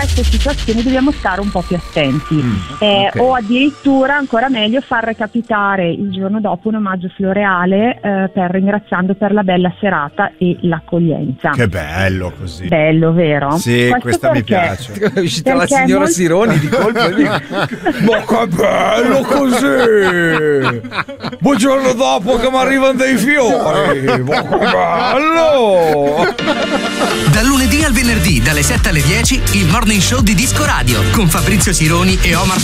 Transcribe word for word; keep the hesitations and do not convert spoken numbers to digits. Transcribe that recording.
queste situazioni dobbiamo stare un po' più attenti. Mm, eh, okay. O addirittura, ancora meglio, far recapitare il giorno dopo un omaggio floreale eh, per ringraziando per la bella serata e l'accoglienza. Che bello così. Bello, vero? Sì, Questo questa mi perché- piace. È uscita la Perché signora molti- Sironi di colpo e dico, Ma che bello così! Buongiorno dopo che mi arrivano dei fiori! Ma che bello! Dal lunedì al venerdì, dalle sette alle dieci, il Morning Show di Disco Radio con Fabrizio Sironi e Omar